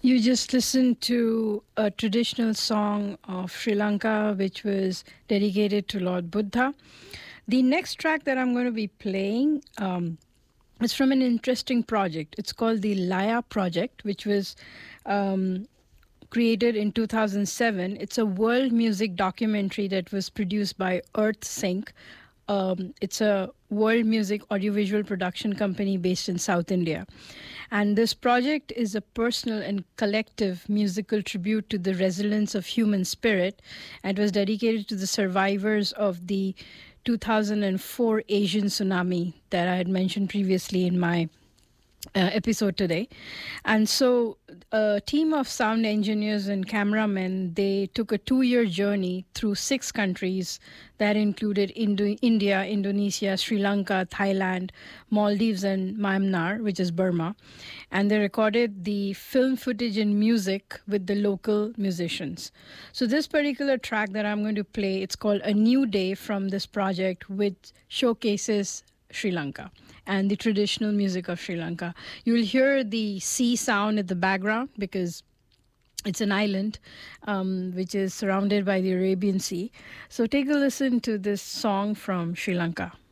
You just listened to a traditional song of Sri Lanka, which was dedicated to Lord Buddha. The next track that I'm going to be playing is from an interesting project. It's called the Laya Project, which was created in 2007. It's a world music documentary that was produced by Earth Sync. It's a world music audiovisual production company based in South India. And this project is a personal and collective musical tribute to the resilience of human spirit, and was dedicated to the survivors of the 2004 Asian tsunami that I had mentioned previously in my episode today. And so a team of sound engineers and cameramen, they took a 2-year journey through 6 countries that included India, Indonesia, Sri Lanka, Thailand, Maldives, and Myanmar, which is Burma. And they recorded the film footage and music with the local musicians. So this particular track that I'm going to play, it's called A New Day from this project, which showcases Sri Lanka and the traditional music of Sri Lanka. You'll hear the sea sound in the background because it's an island which is surrounded by the Arabian Sea. So take a listen to this song from Sri Lanka.